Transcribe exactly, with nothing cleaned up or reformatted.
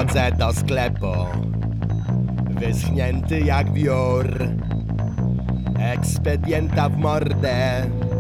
Wchodzę do sklepu, wyschnięty jak wiór, ekspedienta w mordę